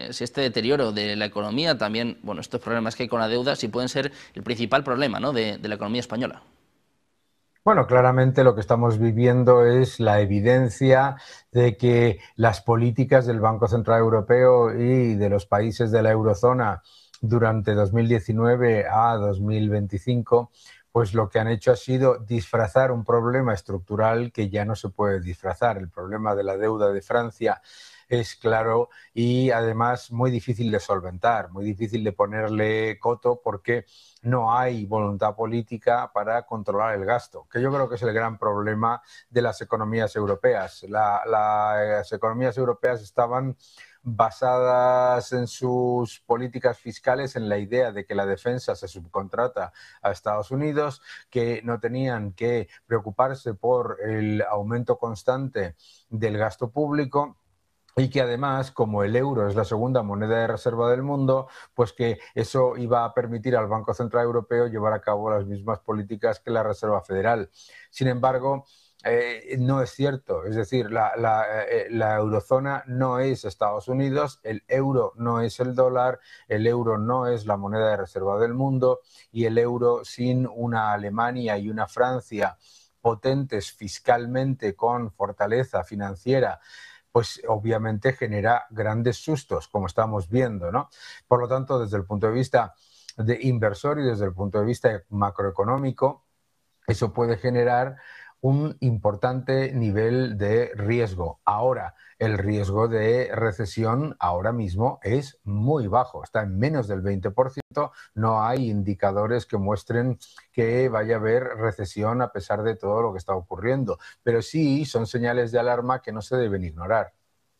si este deterioro de la economía, también, bueno, estos problemas que hay con la deuda, si pueden ser el principal problema, ¿no?, de la economía española. Bueno, claramente lo que estamos viviendo es la evidencia de que las políticas del Banco Central Europeo y de los países de la eurozona durante 2019 a 2025, pues lo que han hecho ha sido disfrazar un problema estructural que ya no se puede disfrazar. El problema de la deuda de Francia es claro y además muy difícil de solventar, muy difícil de ponerle coto porque no hay voluntad política para controlar el gasto, que yo creo que es el gran problema de las economías europeas. Las economías europeas estaban basadas en sus políticas fiscales en la idea de que la defensa se subcontrata a Estados Unidos, que no tenían que preocuparse por el aumento constante del gasto público y que además, como el euro es la segunda moneda de reserva del mundo, pues que eso iba a permitir al Banco Central Europeo llevar a cabo las mismas políticas que la Reserva Federal. Sin embargo, no es cierto. Es decir, la eurozona no es Estados Unidos, el euro no es el dólar, el euro no es la moneda de reserva del mundo y el euro sin una Alemania y una Francia potentes fiscalmente con fortaleza financiera, pues obviamente genera grandes sustos, como estamos viendo, ¿no? Por lo tanto, desde el punto de vista de inversor y desde el punto de vista macroeconómico, eso puede generar un importante nivel de riesgo. Ahora, el riesgo de recesión ahora mismo es muy bajo, está en menos del 20%, no hay indicadores que muestren que vaya a haber recesión a pesar de todo lo que está ocurriendo, pero sí son señales de alarma que no se deben ignorar.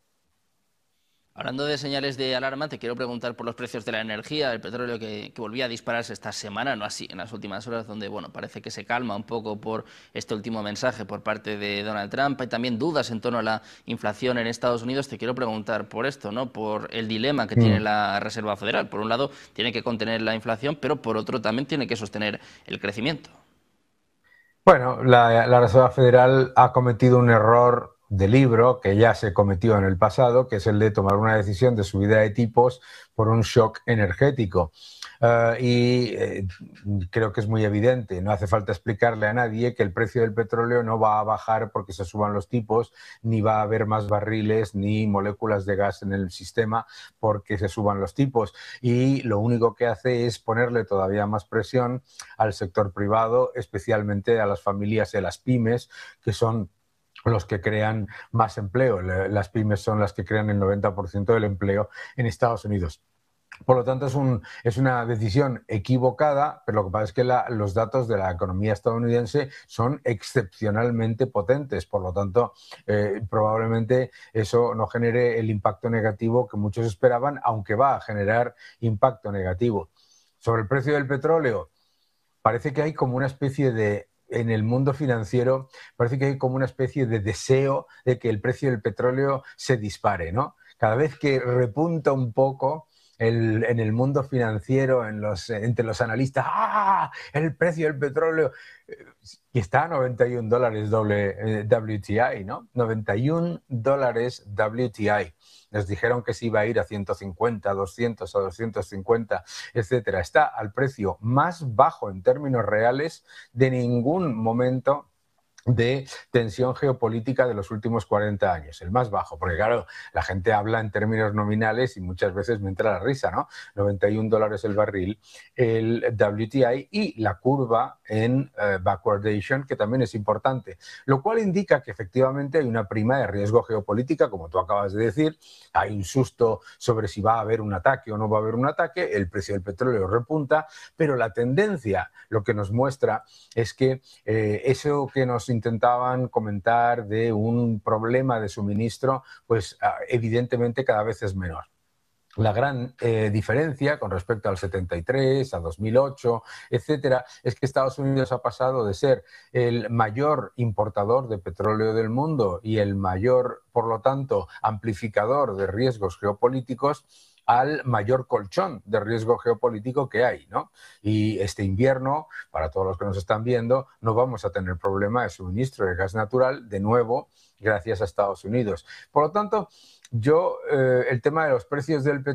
Hablando de señales de alarma, te quiero preguntar por los precios de la energía, el petróleo que volvía a dispararse esta semana, no así en las últimas horas, donde bueno, parece que se calma un poco por este último mensaje por parte de Donald Trump. Hay también dudas en torno a la inflación en Estados Unidos. Te quiero preguntar por esto, ¿no?, por el dilema que tiene la Reserva Federal. Por un lado, tiene que contener la inflación, pero por otro también tiene que sostener el crecimiento. Bueno, la Reserva Federal ha cometido un error de libro que ya se cometió en el pasado, que es el de tomar una decisión de subida de tipos por un shock energético. Creo que es muy evidente, no hace falta explicarle a nadie que el precio del petróleo no va a bajar porque se suban los tipos, ni va a haber más barriles ni moléculas de gas en el sistema porque se suban los tipos. Y lo único que hace es ponerle todavía más presión al sector privado, especialmente a las familias y a las pymes, que son los que crean más empleo. Las pymes son las que crean el 90% del empleo en Estados Unidos. Por lo tanto, es una decisión equivocada, pero lo que pasa es que los datos de la economía estadounidense son excepcionalmente potentes. Por lo tanto, probablemente eso no genere el impacto negativo que muchos esperaban, aunque va a generar impacto negativo. Sobre el precio del petróleo, parece que hay como una especie de, en el mundo financiero, parece que hay como una especie de deseo de que el precio del petróleo se dispare, ¿no? Cada vez que repunta un poco en el mundo financiero, entre los analistas, ¡ah! El precio del petróleo, que está a $91 WTI, ¿no? $91 WTI. Nos dijeron que se iba a ir a 150, a 200, a 250, etcétera. Está al precio más bajo en términos reales de ningún momento de tensión geopolítica de los últimos 40 años, el más bajo, porque claro, la gente habla en términos nominales y muchas veces me entra la risa, ¿no? $91 el barril, el WTI y la curva en backwardation, que también es importante, lo cual indica que efectivamente hay una prima de riesgo geopolítica, como tú acabas de decir, hay un susto sobre si va a haber un ataque o no va a haber un ataque, el precio del petróleo repunta, pero la tendencia lo que nos muestra es que eso que nos intentaban comentar de un problema de suministro, pues evidentemente cada vez es menor. La gran diferencia con respecto al 73, a 2008, etcétera, es que Estados Unidos ha pasado de ser el mayor importador de petróleo del mundo y el mayor, por lo tanto, amplificador de riesgos geopolíticos al mayor colchón de riesgo geopolítico que hay, ¿no? Y este invierno, para todos los que nos están viendo, no vamos a tener problema de suministro de gas natural, de nuevo, gracias a Estados Unidos. Por lo tanto, el tema de los precios del petróleo